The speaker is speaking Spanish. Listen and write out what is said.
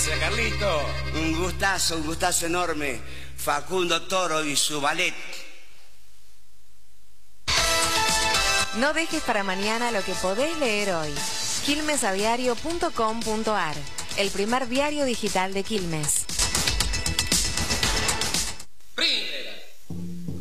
Gracias, Carlito. Un gustazo enorme. Facundo Toro y su ballet. No dejes para mañana lo que podés leer hoy. quilmesadiario.com.ar, el primer diario digital de Quilmes.